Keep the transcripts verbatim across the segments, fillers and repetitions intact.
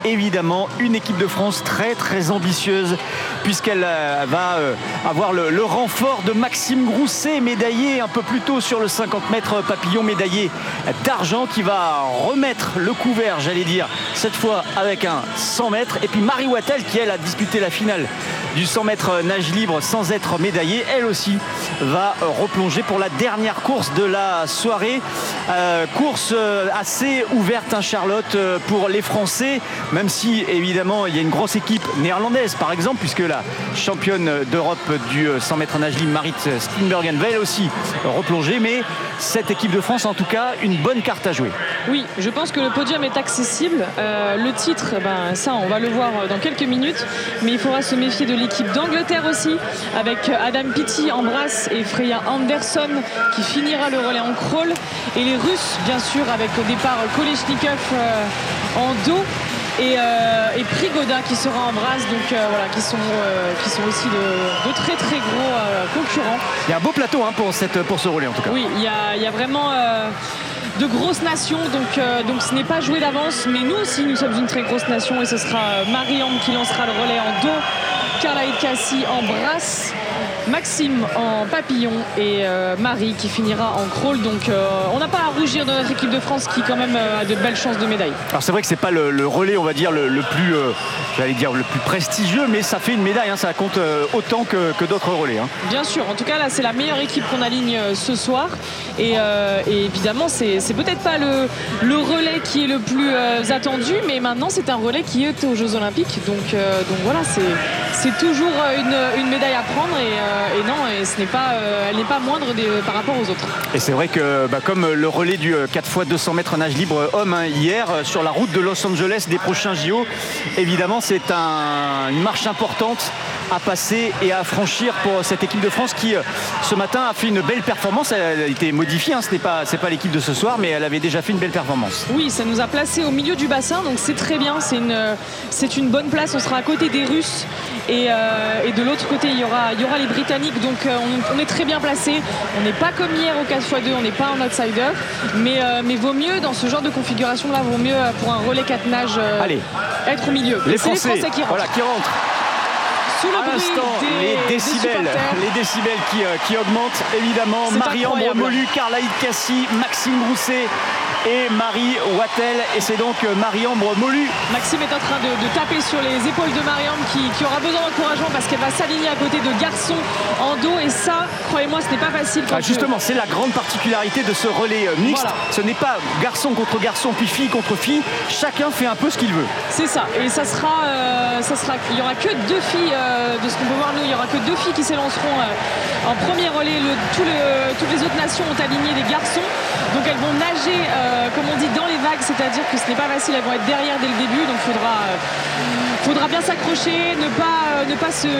Évidemment, une équipe de France très très ambitieuse puisqu'elle euh, va euh, avoir le, le renfort de Maxime Grousset, médaillé un peu plus tôt sur le cinquante mètres papillon, médaillé d'argent, qui va remettre le couvert, j'allais dire, cette fois avec un cent mètres. Et puis Marie Wattel, qui elle a disputé la finale du cent mètres nage libre sans être médaillée, elle aussi va replonger pour la dernière course de la soirée. Euh, course assez ouverte, hein, Charlotte, pour les Français, même si évidemment il y a une grosse équipe néerlandaise par exemple, puisque la championne d'Europe du cent mètres nage libre, Marit Steenbergen, va elle aussi replonger. Mais cette équipe de France, en tout cas, une bonne carte à jouer. Oui, je pense que le podium est accessible. Euh, le titre, ben, ça on va le voir dans quelques minutes, mais il faudra se méfier de l'équipe d'Angleterre aussi, avec Adam Peaty en brasse et Freya Anderson qui finira le relais en crawl, et les Russes bien sûr avec au départ Kolesnikov euh, en dos et, euh, et Prigoda qui sera en brasse, donc euh, voilà, qui sont, euh, qui sont aussi de, de très très gros euh, concurrents. Il y a un beau plateau, hein, pour, cette, pour ce relais en tout cas. Oui, il y a, il y a vraiment euh, de grosses nations, donc, euh, donc ce n'est pas joué d'avance, mais nous aussi nous sommes une très grosse nation, et ce sera Marie-Ambre qui lancera le relais en dos, Carla Hidkassi en brasse, Maxime en papillon et euh, Marie qui finira en crawl. Donc euh, on n'a pas à rougir de notre équipe de France qui quand même euh, a de belles chances de médaille. Alors c'est vrai que c'est pas le, le relais, on va dire, le, le plus euh, j'allais dire le plus prestigieux, mais ça fait une médaille, hein, ça compte euh, autant que, que d'autres relais, hein. Bien sûr, en tout cas là c'est la meilleure équipe qu'on aligne euh, ce soir, et, euh, et évidemment c'est, c'est peut-être pas le, le relais qui est le plus euh, attendu, mais maintenant c'est un relais qui est aux Jeux Olympiques, donc, euh, donc voilà, c'est, c'est toujours une, une médaille à prendre, et euh, et non, et ce n'est pas, euh, elle n'est pas moindre des, par rapport aux autres. Et c'est vrai que bah, comme le relais du quatre fois deux cents mètres nage libre homme, hein, hier, sur la route de Los Angeles des prochains J O, évidemment c'est un, une marche importante à passer et à franchir pour cette équipe de France qui ce matin a fait une belle performance. Elle a été modifiée, hein, ce n'est pas, c'est pas l'équipe de ce soir, mais elle avait déjà fait une belle performance. Oui, ça nous a placé au milieu du bassin, donc c'est très bien, c'est une, c'est une bonne place. On sera à côté des Russes, et, euh, et de l'autre côté il y aura, il y aura les Britanniques, donc euh, on, on est très bien placé. On n'est pas comme hier au quatre fois deux, on n'est pas un outsider, mais, euh, mais vaut mieux dans ce genre de configuration là, vaut mieux pour un relais quatre nages euh, Allez, être au milieu. Les c'est Français, les Français qui rentrent. Voilà, qui rentrent. Sous le à bruit l'instant, des, les décibels, des les décibels qui, euh, qui augmentent évidemment. C'est Marie-Ambre incroyable. Molu, Carla Hidkassi, Maxime Grousset et Marie Wattel, et c'est donc Marie-Ambre Molu. Maxime est en train de, de taper sur les épaules de Marie-Ambre qui, qui aura besoin d'encouragement parce qu'elle va s'aligner à côté de garçons en dos, et ça, croyez-moi, ce n'est pas facile. Ah, justement, c'est la grande particularité de ce relais mixte. Voilà. Ce n'est pas garçon contre garçon puis fille contre fille. Chacun fait un peu ce qu'il veut. C'est ça. Et ça sera, euh, ça sera, il y aura que deux filles euh, de ce qu'on peut voir nous. Il y aura que deux filles qui s'élanceront euh, en premier relais. Le, tout le, toutes les autres nations ont aligné des garçons. Donc elles vont nager, euh, comme on dit, dans les vagues, c'est-à-dire que ce n'est pas facile, elles vont être derrière dès le début, donc il faudra, euh, faudra bien s'accrocher, ne pas, euh, ne pas se,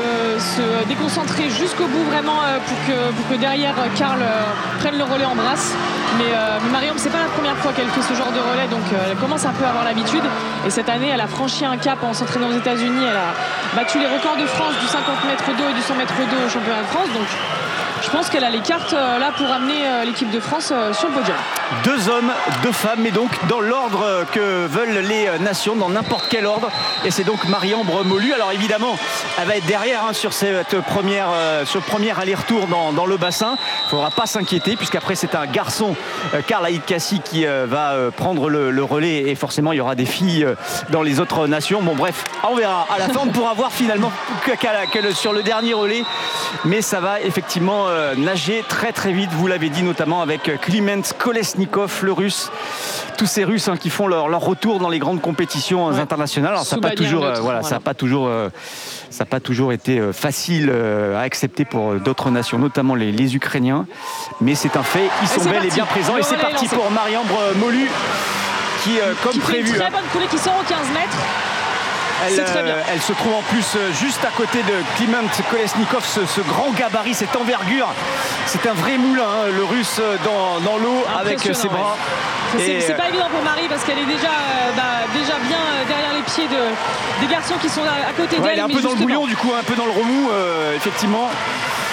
se déconcentrer jusqu'au bout vraiment euh, pour, que, pour que derrière Karl euh, prenne le relais en brasse. Mais, euh, mais Marie-Ambre, c'est pas la première fois qu'elle fait ce genre de relais, donc euh, elle commence un peu à avoir l'habitude. Et cette année, elle a franchi un cap en s'entraînant aux États-Unis. Elle a battu les records de France du cinquante mètres dos et du cent mètres dos au championnat de France. Donc je pense qu'elle a les cartes euh, là pour amener euh, l'équipe de France euh, sur le podium. Deux hommes, deux femmes, mais donc dans l'ordre que veulent les nations, dans n'importe quel ordre. Et c'est donc Marie-Ambre Molu. Alors évidemment, elle va être derrière, hein, sur cette première, euh, ce premier aller-retour dans, dans le bassin. Il ne faudra pas s'inquiéter, puisqu'après c'est un garçon, euh, Carla Hidkassi, qui euh, va euh, prendre le, le relais. Et forcément, il y aura des filles euh, dans les autres nations. Bon bref, on verra. À la fin, on pourra voir finalement que, que, que sur le dernier relais. Mais ça va effectivement euh, nager très très vite. Vous l'avez dit, notamment avec Kliment Kolesnikov, le russe. Tous ces Russes, hein, qui font leur, leur retour dans les grandes compétitions ouais. internationales. Alors ça n'a pas toujours, euh, voilà, voilà. ça n'a pas toujours, euh, ça n'a pas toujours été euh, facile euh, à accepter pour euh, d'autres nations, notamment les, les Ukrainiens. Mais c'est un fait. Ils sont bel et bien présents. Le et c'est parti lancé. Pour Marie-Ambre Molu, qui, euh, comme qui prévu, fait une très hein, bonne coulée qui sort aux quinze mètres. Elle, euh, elle se trouve en plus euh, juste à côté de Kliment Kolesnikov, ce, ce grand gabarit, cette envergure. C'est un vrai moulin, hein, le russe dans, dans l'eau avec ses bras. Ouais. C'est, c'est pas évident pour Marie parce qu'elle est déjà, euh, bah, déjà bien derrière les pieds de, des garçons qui sont à, à côté ouais, d'elle. Elle est un peu dans le bouillon, du coup, un peu dans le remous, euh, effectivement.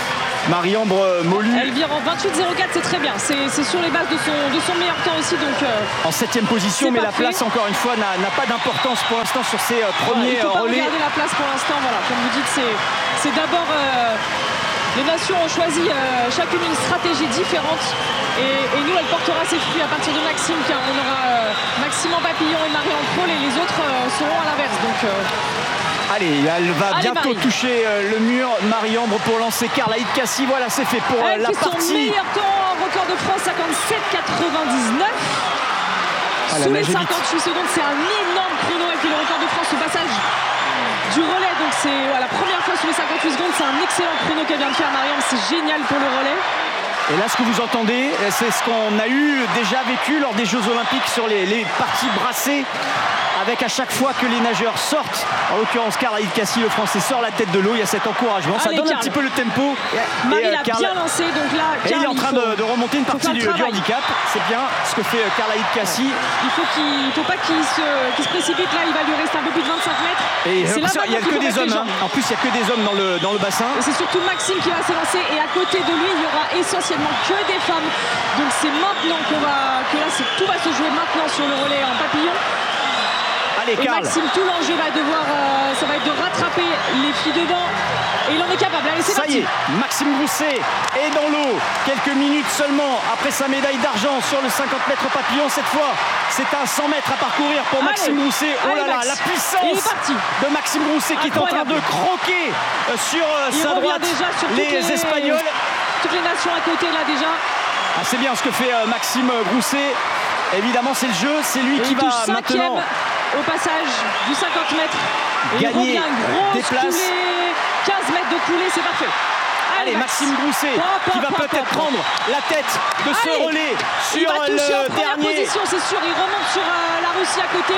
Marie-Ambre Molu. Elle vire en vingt-huit zéro quatre, c'est très bien. C'est, c'est sur les bases de son, de son meilleur temps aussi. Donc, euh, en septième position, mais parfait. La place, encore une fois, n'a, n'a pas d'importance pour l'instant sur ces euh, premiers ouais, il faut relais. Pas regarder la place pour l'instant. Voilà. Comme vous dites, c'est, c'est d'abord... Euh, les nations ont choisi euh, chacune une stratégie différente. Et, et nous, elle portera ses fruits à partir de Maxime, car on aura euh, Maxime en papillon et Marie-Ambre Prôle, et les autres euh, seront à l'inverse. Donc... Euh, Allez, elle va Allez, bientôt Marie. toucher euh, le mur. Marie-Ambre pour lancer Carla Hidkassi. Voilà, c'est fait pour euh, elle la fait partie. Son meilleur temps, record de France, cinquante-sept quatre-vingt-dix-neuf. Ah, sous les cinquante-huit secondes, c'est un énorme chrono. Et puis le record de France au passage du relais. Donc c'est voilà, la première fois sous les cinquante-huit secondes. C'est un excellent chrono qu'elle vient de faire, Marie-Ambre. C'est génial pour le relais. Et là, ce que vous entendez, c'est ce qu'on a eu déjà vécu lors des Jeux Olympiques sur les, les parties brassées, avec à chaque fois que les nageurs sortent, en l'occurrence Carla Hidkassi, le français, sort la tête de l'eau. Il y a cet encouragement, ça Allez, donne Carl. un petit peu le tempo. Marie et, euh, l'a Carl... bien lancé, donc là, et Carl, il est en train faut... de, de remonter une partie du, du handicap. C'est bien ce que fait euh, Carla Hidkassi. Il faut qu'il, il faut pas qu'il se, qu'il se précipite. Là, il va lui rester un peu plus de vingt-cinq mètres. Et c'est là il n'y a que des hommes. Hein. En plus, il n'y a que des hommes dans le, dans le bassin. Et c'est surtout Maxime qui va s'élancer. Et à côté de lui, il y aura essentiellement que des femmes. Donc c'est maintenant qu'on va, que là, c'est, tout va se jouer maintenant sur le relais en papillon. Allez, et Carl. Maxime, tout l'enjeu va devoir, euh, ça va être de rattraper les filles devant. Et il en est capable. Allez, c'est ça parti. y est, Maxime Grousset est dans l'eau. Quelques minutes seulement après sa médaille d'argent sur le cinquante mètres papillon. Cette fois, c'est un cent mètres à parcourir pour Allez. Maxime Grousset. Oh Allez, là là, Max. la puissance de Maxime Grousset qui est en train de croquer sur il sa droite déjà sur les, les Espagnols. Toutes les nations à côté là déjà. Ah, c'est bien ce que fait euh, Maxime Grousset. Évidemment, c'est le jeu. C'est lui et qui va maintenant au passage du cinquante mètres. Et gagner il revient des places. Coulée, quinze mètres de coulée, c'est parfait. Allez, Allez Maxime Grousset qui va peut-être prendre la tête de ce Allez, relais sur il va toucher le en première dernier. position, c'est sûr. Il remonte sur euh, la Russie à côté.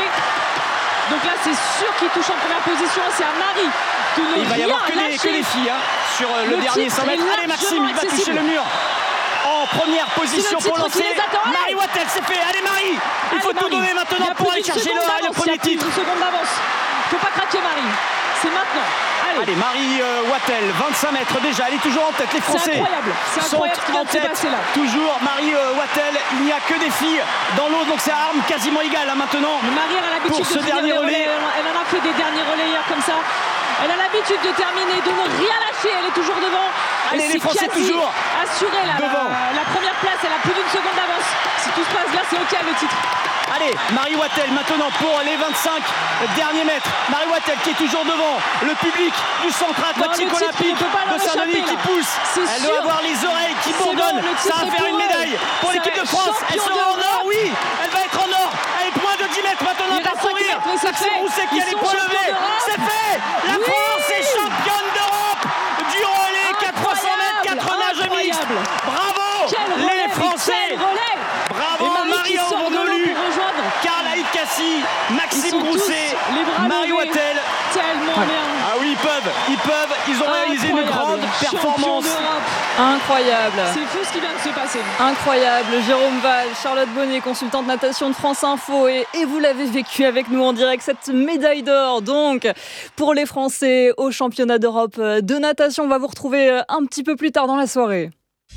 Donc là, c'est sûr qu'il touche en première position. C'est à Marie de ne il va y avoir que les, que les filles hein, sur euh, le, le dernier cent mètres. Allez, Maxime, il va toucher le mur. En première position pour lancer. Marie Wattel, c'est fait. Allez, Marie. Il Allez, faut Marie. tout donner maintenant pour aller chercher le, le premier titre. Une seconde d'avance. Faut pas craquer, Marie. C'est maintenant. Allez, Allez Marie euh, Wattel, vingt-cinq mètres déjà. Elle est toujours en tête. Les Français c'est incroyable. C'est sont incroyable en tête. Là. Toujours Marie euh, Wattel. Il n'y a que des filles dans l'eau, donc c'est à armes quasiment égales hein, maintenant. Mais Marie, elle a l'habitude pour ce de dernier relais. relais. Elle en a fait des derniers relayeurs comme ça. Elle a l'habitude de terminer, de ne rien lâcher. Elle est toujours devant. Allez, les Français toujours assurée là, devant. La, la première place, elle a plus d'une seconde d'avance. Si tout se passe bien, c'est ok le titre. Allez, Marie Wattel maintenant pour les vingt-cinq derniers mètres. Marie Wattel qui est toujours devant. Le public du centre aquatique olympique de Saint-Denis qui pousse. C'est elle sûr. doit avoir les oreilles qui bourdonnent. Bon, ça va faire une médaille pour l'équipe de France. Elle sera en or, oui. Elle va être en or. Elle est moins de dix mètres maintenant à parcourir. Maxime Grousset qui a les poings levés. C'est fait. La oui. France est championne d'Europe du relais quatre cents mètres, quatre nages mixtes. Bravo les Français. Bravo Marie-Ambre Molu, Carla Hidkassi, Maxime Grousset, Marie Wattel. Tellement bien. Ah oui, ils peuvent, ils peuvent, ils ont réalisé une grande performance. Incroyable. C'est fou ce qui vient de se passer. Incroyable. Jérôme Val, Charlotte Bonnet, consultante natation de France Info. Et, et vous l'avez vécu avec nous en direct, cette médaille d'or. Donc, pour les Français au championnat d'Europe de natation, on va vous retrouver un petit peu plus tard dans la soirée.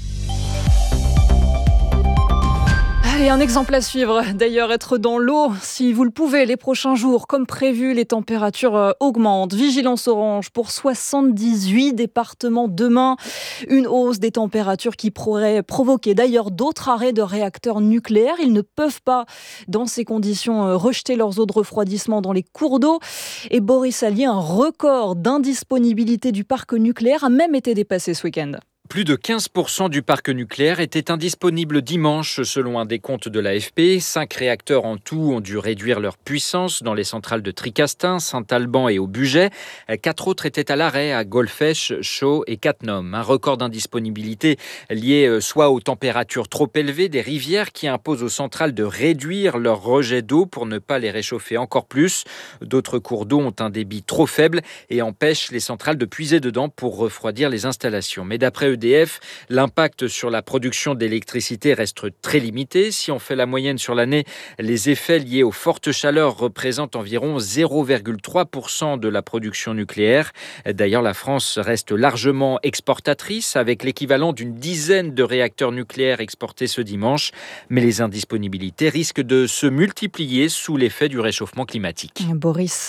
Allez, un exemple à suivre. D'ailleurs, être dans l'eau, si vous le pouvez, les prochains jours. Comme prévu, les températures augmentent. Vigilance orange pour soixante-dix-huit départements demain. Une hausse des températures qui pourrait provoquer d'ailleurs d'autres arrêts de réacteurs nucléaires. Ils ne peuvent pas, dans ces conditions, rejeter leurs eaux de refroidissement dans les cours d'eau. Et Boris Allier, un record d'indisponibilité du parc nucléaire a même été dépassé ce week-end. Plus de quinze pour cent du parc nucléaire était indisponible dimanche, selon un décompte de l'A F P. Cinq réacteurs en tout ont dû réduire leur puissance dans les centrales de Tricastin, Saint-Alban et au Bugey. Quatre autres étaient à l'arrêt à Golfech, Chaux et Cattenom. Un record d'indisponibilité lié soit aux températures trop élevées des rivières qui imposent aux centrales de réduire leur rejet d'eau pour ne pas les réchauffer encore plus. D'autres cours d'eau ont un débit trop faible et empêchent les centrales de puiser dedans pour refroidir les installations. Mais d'après D F. L'impact sur la production d'électricité reste très limité. Si on fait la moyenne sur l'année, les effets liés aux fortes chaleurs représentent environ zéro virgule trois pour cent de la production nucléaire. D'ailleurs, la France reste largement exportatrice avec l'équivalent d'une dizaine de réacteurs nucléaires exportés ce dimanche. Mais les indisponibilités risquent de se multiplier sous l'effet du réchauffement climatique. Boris